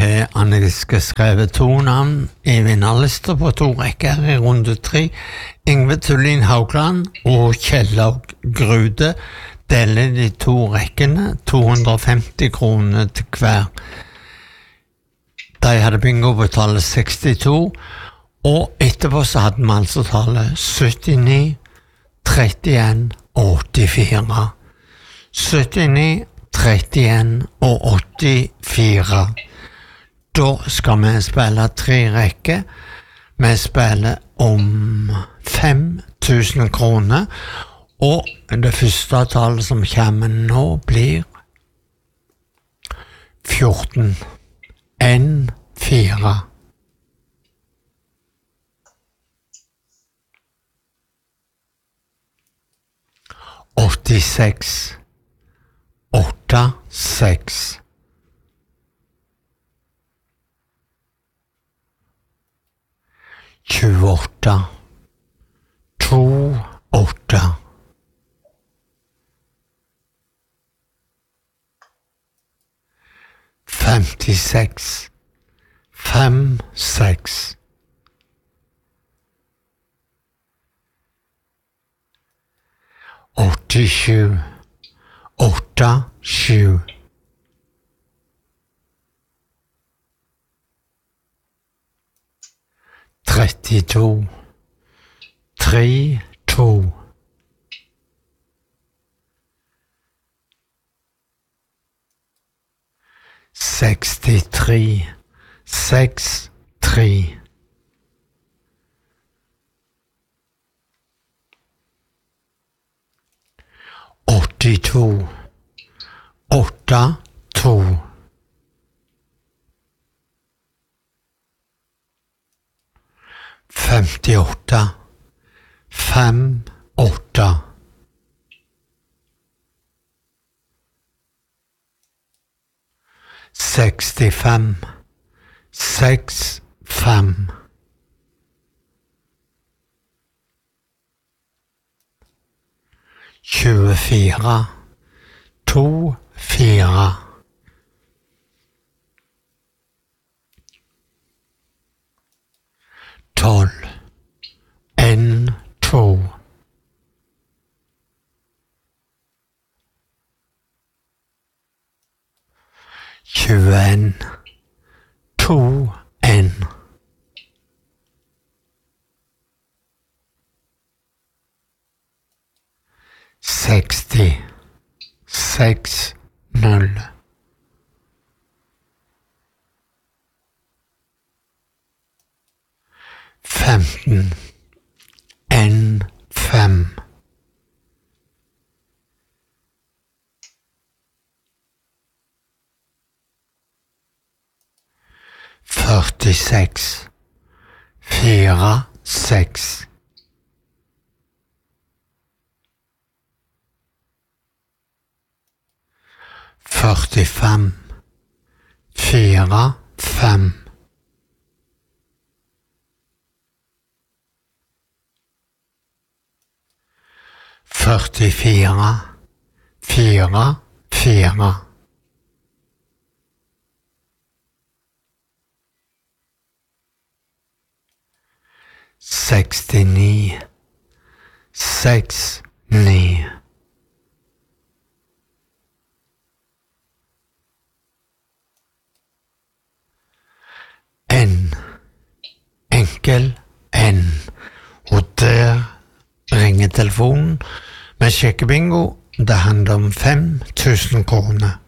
har Anne-Giske skrevet 2 navn i vinnerlister på 2 rekker i runde 3. Yngve Tullin Haugland og Kjellaug Grude deler de 2 rekkene, 250 kroner til hver. De hadde bingo på tallet 62, og etterpå så hadde vi altså tallet 79, 31 og 84. 79, 31 og 84. Da skal vi spille 3 rekker. Vi spiller om 5.000 kroner, og det første tallet som kommer nå blir 14. 1, 4. «86, 8, 6. 28, 2, 8. 56, 5, 6. 87, 8, 7. 32, 3, 2. 63, 6, 3. 82, 8, 2. 58, 5, 8. 65, 6, 5. 24, 2, 4. 12, 1, 2. 21, 2, 1. 60, 6, 0. 15, 1, 5. 46, 4, 6. 45, 4, 5. 44, 4, 4. 69, 6, 9. 1, enkel N. Og der ringer telefonen med sjekkebingo. Det handler om 5.000 kroner.